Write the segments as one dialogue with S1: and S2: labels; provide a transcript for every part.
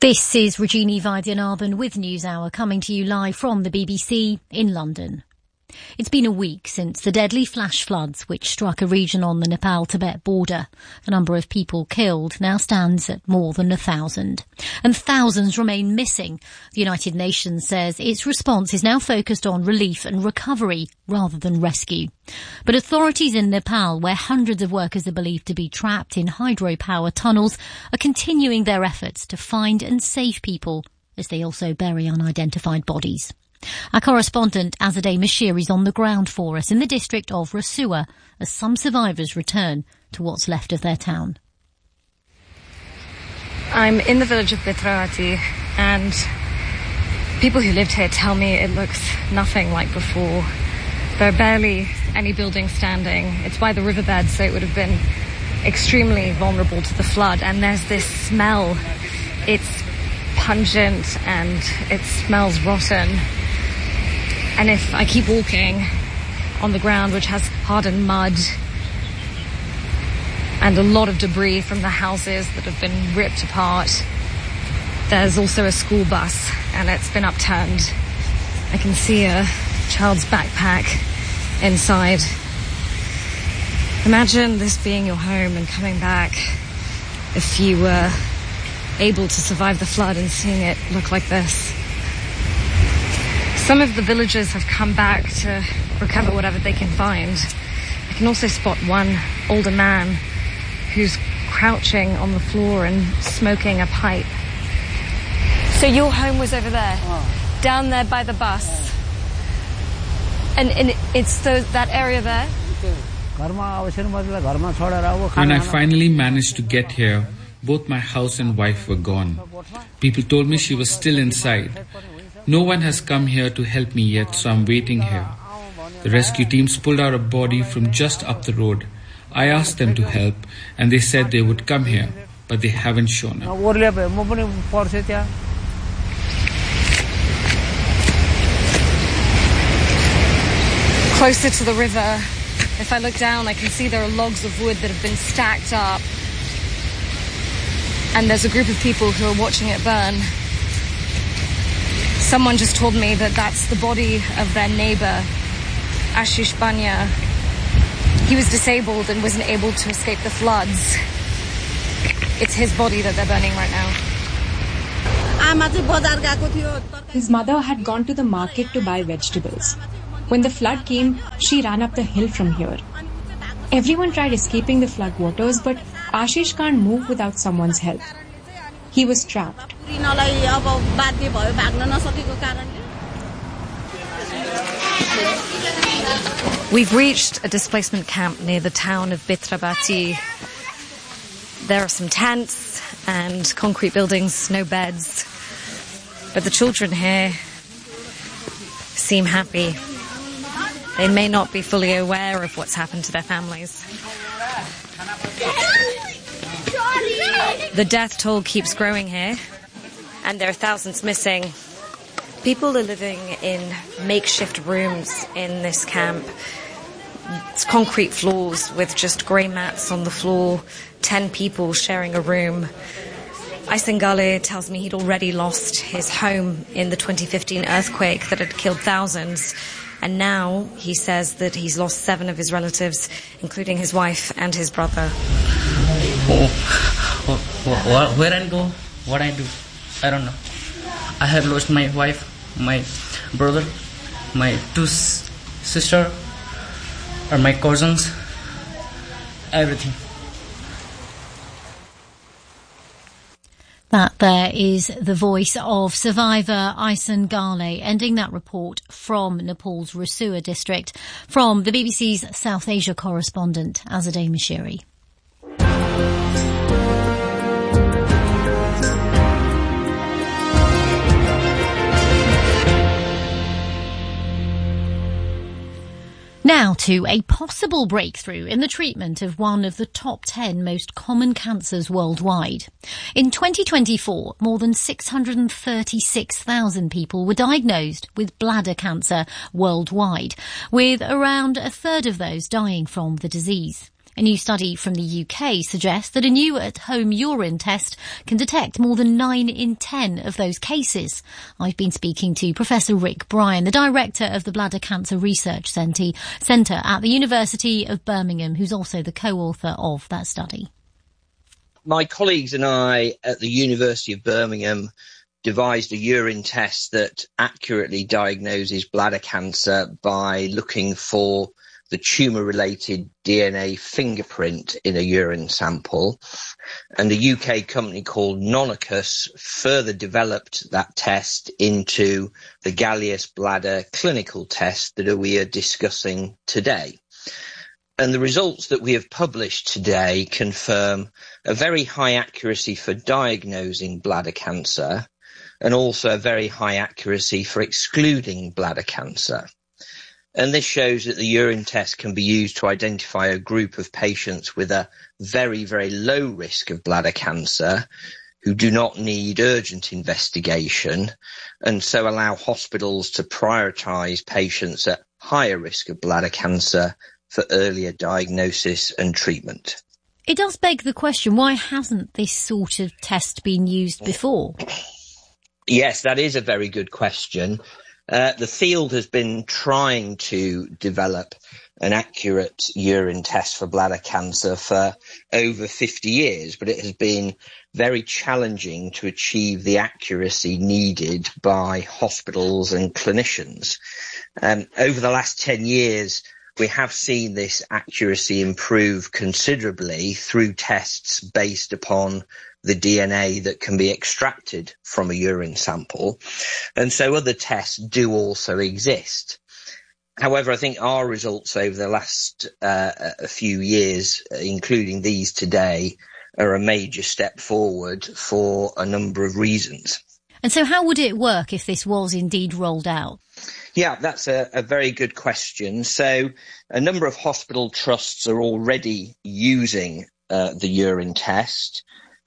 S1: This is Rajini Vaidyanathan with NewsHour, coming to you live from the BBC in London. It's been a week since the deadly flash floods which struck a region on the Nepal-Tibet border. The number of people killed now stands at more than 1,000. And thousands remain missing. The United Nations says its response is now focused on relief and recovery rather than rescue. But authorities in Nepal, where hundreds of workers are believed to be trapped in hydropower tunnels, are continuing their efforts to find and save people as they also bury unidentified bodies. Our correspondent Azadeh Mashiri is on the ground for us in the district of Rasua as some survivors return to what's left of their town.
S2: I'm in the village of Bitravati, and people who lived here tell me it looks nothing like before. There are barely any buildings standing. It's by the riverbed, so it would have been extremely vulnerable to the flood. And there's this smell. It's pungent and it smells rotten. And if I keep walking on the ground, which has hardened mud and a lot of debris from the houses that have been ripped apart, there's also a school bus and it's been upturned. I can see a child's backpack inside. Imagine this being your home and coming back if you were able to survive the flood and seeing it look like this. Some of the villagers have come back to recover whatever they can find. I can also spot one older man who's crouching on the floor and smoking a pipe. So your home was over there, down there by the bus. And it's that area there?
S3: When I finally managed to get here, both my house and wife were gone. People told me she was still inside. No one has come here to help me yet, so I'm waiting here. The rescue teams pulled out a body from just up the road. I asked them to help, and they said they would come here, but they haven't shown up.
S2: Closer to the river, if I look down, I can see there are logs of wood that have been stacked up. And there's a group of people who are watching it burn. Someone just told me that that's the body of their neighbour, Ashish Banya. He was disabled and wasn't able to escape the floods. It's his body that they're burning right
S4: now. His mother had gone to the market to buy vegetables. When the flood came, she ran up the hill from here. Everyone tried escaping the flood waters, but Ashish can't move without someone's help. He was trapped.
S2: We've reached a displacement camp near the town of Bitravati. There are some tents and concrete buildings, no beds. But the children here seem happy. They may not be fully aware of what's happened to their families. The death toll keeps growing here, and there are thousands missing. People are living in makeshift rooms in this camp. It's concrete floors with just grey mats on the floor, 10 people sharing a room. Aysengale tells me he'd already lost his home in the 2015 earthquake that had killed thousands. And now he says that he's lost 7 of his relatives, including his wife and his brother.
S5: Where I go, what I do, I don't know. I have lost my wife, my brother, my 2 sisters, or my cousins, everything.
S1: That there is the voice of survivor Aysengale, ending that report from Nepal's Rasua district. From the BBC's South Asia correspondent, Azadeh Mashiri. Now to a possible breakthrough in the treatment of one of the top 10 most common cancers worldwide. In 2024, more than 636,000 people were diagnosed with bladder cancer worldwide, with around a third of those dying from the disease. A new study from the UK suggests that a new at-home urine test can detect more than 9 in 10 of those cases. I've been speaking to Professor Rick Bryan, the director of the Bladder Cancer Research Centre at the University of Birmingham, who's also the co-author of that study.
S6: My colleagues and I at the University of Birmingham devised a urine test that accurately diagnoses bladder cancer by looking for the tumour-related DNA fingerprint in a urine sample. And a UK company called Nonacus further developed that test into the Gallius Bladder clinical test that we are discussing today. And the results that we have published today confirm a very high accuracy for diagnosing bladder cancer and also a very high accuracy for excluding bladder cancer. And this shows that the urine test can be used to identify a group of patients with a very, very low risk of bladder cancer who do not need urgent investigation, and so allow hospitals to prioritise patients at higher risk of bladder cancer for earlier diagnosis and treatment.
S1: It does beg the question, why hasn't this sort of test been used before?
S6: Yes, that is a very good question. The field has been trying to develop an accurate urine test for bladder cancer for over 50 years, but it has been very challenging to achieve the accuracy needed by hospitals and clinicians. Over the last 10 years, we have seen this accuracy improve considerably through tests based upon the DNA that can be extracted from a urine sample. And so other tests do also exist. However, I think our results over the last a few years, including these today, are a major step forward for a number of reasons.
S1: And so how would it work if this was indeed rolled out?
S6: Yeah, that's a very good question. So a number of hospital trusts are already using the urine test.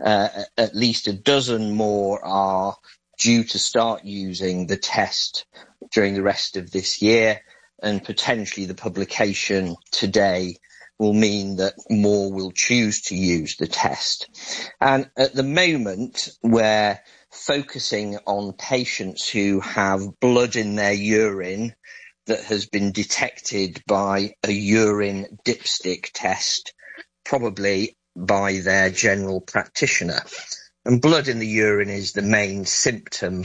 S6: At least a dozen more are due to start using the test during the rest of this year, and potentially the publication today will mean that more will choose to use the test. And at the moment, we're focusing on patients who have blood in their urine that has been detected by a urine dipstick test, probably by their general practitioner. And blood in the urine is the main symptom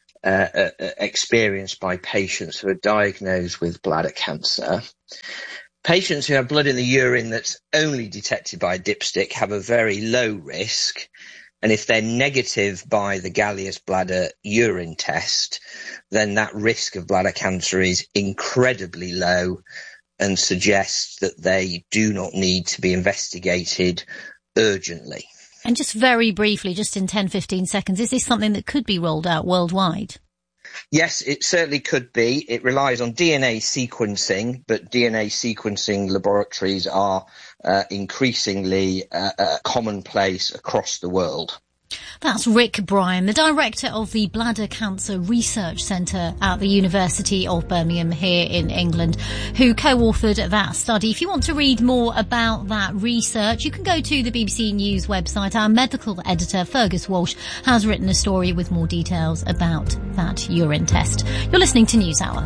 S6: experienced by patients who are diagnosed with bladder cancer. Patients who have blood in the urine that's only detected by a dipstick have a very low risk. And if they're negative by the Gallius Bladder urine test, then that risk of bladder cancer is incredibly low and suggests that they do not need to be investigated urgently.
S1: And just very briefly, just in 10-15 seconds, is this something that could be rolled out worldwide?
S6: Yes, it certainly could be. It relies on DNA sequencing, but DNA sequencing laboratories are increasingly commonplace across the world.
S1: That's Rick Bryan, the director of the Bladder Cancer Research Centre at the University of Birmingham here in England, who co-authored that study. If you want to read more about that research, you can go to the BBC News website. Our medical editor, Fergus Walsh, has written a story with more details about that urine test. You're listening to NewsHour.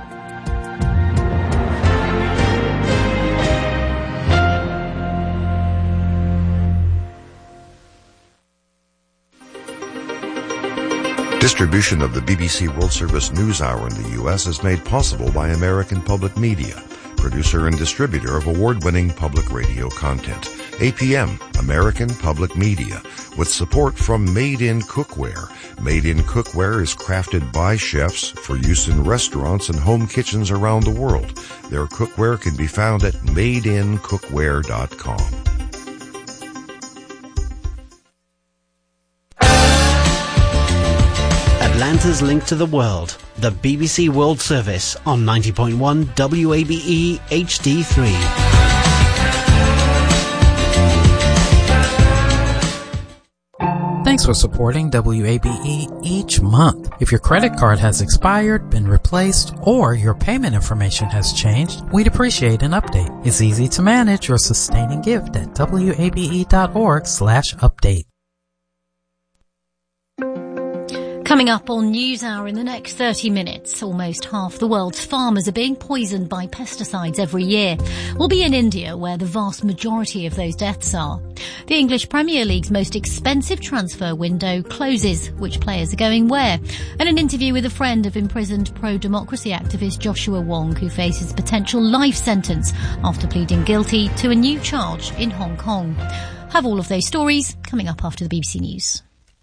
S7: Distribution of the BBC World Service NewsHour in the U.S. is made possible by American Public Media, producer and distributor of award-winning public radio content. APM, American Public Media, with support from Made in Cookware. Made in Cookware is crafted by chefs for use in restaurants and home kitchens around the world. Their cookware can be found at madeincookware.com.
S8: Atlanta's link to the world, the BBC World Service on 90.1 WABE HD3.
S9: Thanks Thanks for supporting WABE each month. If your credit card has expired, been replaced, or your payment information has changed, we'd appreciate an update. It's easy to manage your sustaining gift at wabe.org/update.
S1: Coming up on NewsHour in the next 30 minutes, almost half the world's farmers are being poisoned by pesticides every year. We'll be in India, where the vast majority of those deaths are. The English Premier League's most expensive transfer window closes. Which players are going where? And an interview with a friend of imprisoned pro-democracy activist Joshua Wong, who faces a potential life sentence after pleading guilty to a new charge in Hong Kong. Have all of those stories coming up after the BBC News.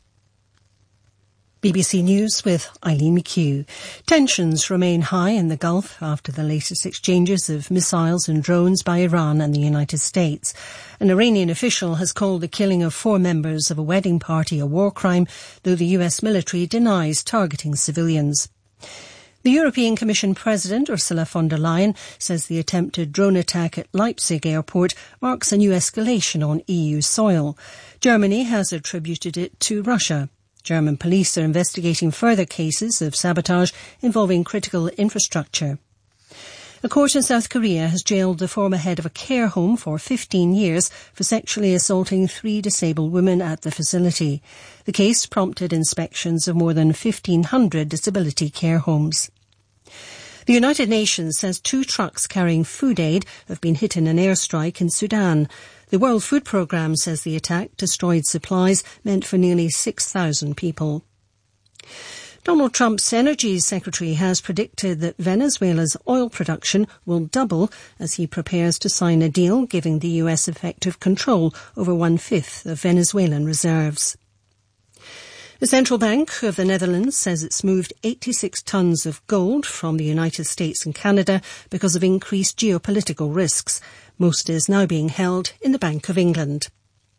S10: BBC News with Eileen McHugh. Tensions remain high in the Gulf after the latest exchanges of missiles and drones by Iran and the United States. An Iranian official has called the killing of 4 members of a wedding party a war crime, though the US military denies targeting civilians. The European Commission President Ursula von der Leyen says the attempted drone attack at Leipzig airport marks a new escalation on EU soil. Germany has attributed it to Russia. German police are investigating further cases of sabotage involving critical infrastructure. A court in South Korea has jailed the former head of a care home for 15 years for sexually assaulting 3 disabled women at the facility. The case prompted inspections of more than 1,500 disability care homes. The United Nations says 2 trucks carrying food aid have been hit in an airstrike in Sudan. The World Food Programme says the attack destroyed supplies meant for nearly 6,000 people. Donald Trump's energy secretary has predicted that Venezuela's oil production will double as he prepares to sign a deal giving the US effective control over 1/5 of Venezuelan reserves. The Central Bank of the Netherlands says it's moved 86 tonnes of gold from the United States and Canada because of increased geopolitical risks. Most is now being held in the Bank of England.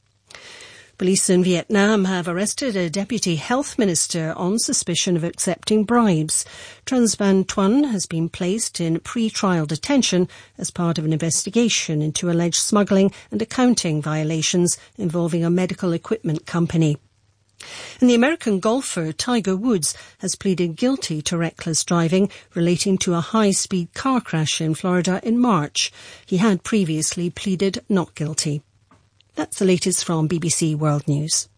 S10: Police in Vietnam have arrested a deputy health minister on suspicion of accepting bribes. Trans Van Tuan has been placed in pre-trial detention as part of an investigation into alleged smuggling and accounting violations involving a medical equipment company. And the American golfer Tiger Woods has pleaded guilty to reckless driving relating to a high-speed car crash in Florida in March. He had previously pleaded not guilty. That's the latest from BBC World News.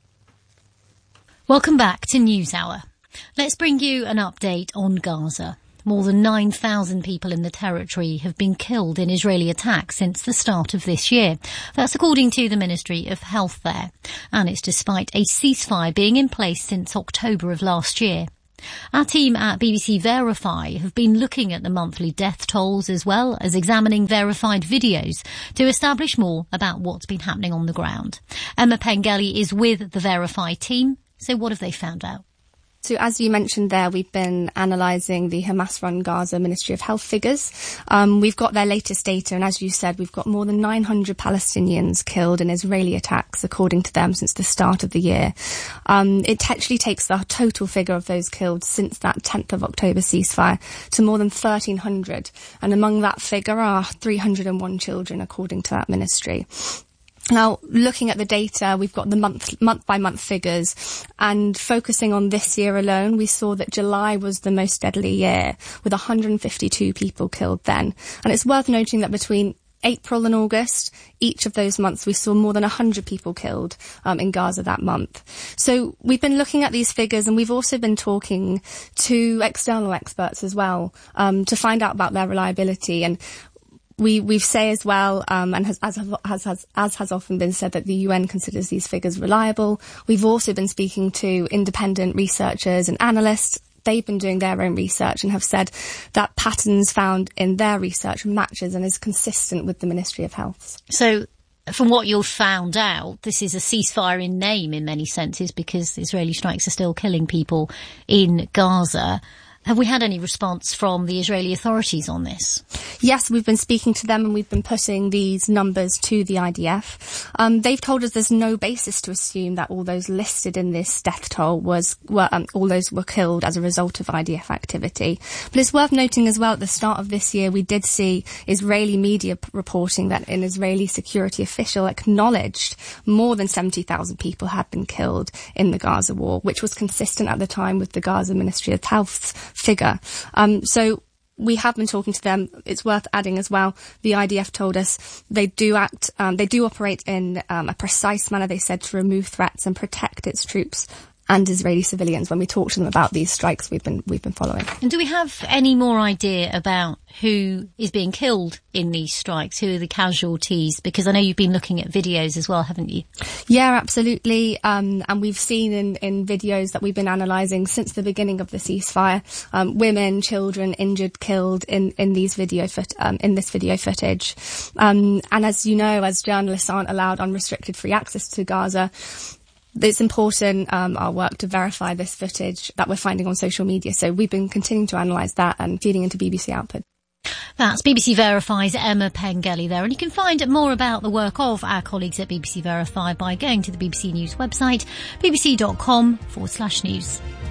S1: Welcome back to NewsHour. Let's bring you an update on Gaza. More than 9,000 people in the territory have been killed in Israeli attacks since the start of this year. That's according to the Ministry of Health there. And it's despite a ceasefire being in place since October of last year. Our team at BBC Verify have been looking at the monthly death tolls as well as examining verified videos to establish more about what's been happening on the ground. Emma Pengelly is with the Verify team. So what have they found out?
S11: So as you mentioned there, we've been analysing the Hamas-run Gaza Ministry of Health figures. We've got their latest data, and as you said, we've got more than 900 Palestinians killed in Israeli attacks, according to them, since the start of the year. It actually takes the total figure of those killed since that 10th of October ceasefire to more than 1,300. And among that figure are 301 children, according to that ministry. Now, looking at the data, we've got the month-by-month figures, and focusing on this year alone, we saw that July was the most deadly year, with 152 people killed then. And it's worth noting that between April and August, each of those months, we saw more than 100 people killed in Gaza that month. So we've been looking at these figures, and we've also been talking to external experts as well to find out about their reliability. And we say as well, and as has often been said, that the UN considers these figures reliable. We've also been speaking to independent researchers and analysts. They've been doing their own research and have said that patterns found in their research matches and is consistent with the Ministry of Health.
S1: So from what you've found out, this is a ceasefire in name in many senses because Israeli strikes are still killing people in Gaza. Have we had any response from the Israeli authorities on this?
S11: Yes, we've been speaking to them and we've been putting these numbers to the IDF. They've told us there's no basis to assume that all those listed in this death toll all those were killed as a result of IDF activity. But it's worth noting as well, at the start of this year, we did see Israeli media reporting that an Israeli security official acknowledged more than 70,000 people had been killed in the Gaza war, which was consistent at the time with the Gaza Ministry of Health's figure. So we have been talking to them. It's worth adding as well, the IDF told us they do operate in a precise manner, they said, to remove threats and protect its troops and Israeli civilians when we talk to them about these strikes we've been following.
S1: And do we have any more idea about who is being killed in these strikes? Who are the casualties? Because I know you've been looking at videos as well, haven't you?
S11: Yeah, absolutely. And we've seen in videos that we've been analysing since the beginning of the ceasefire, women, children injured, killed in this video footage. And as you know, as journalists aren't allowed unrestricted free access to Gaza, it's important, our work, to verify this footage that we're finding on social media. So we've been continuing to analyse that and feeding into BBC Output.
S1: That's BBC Verify's Emma Pengelly there. And you can find more about the work of our colleagues at BBC Verify by going to the BBC News website, bbc.com/news.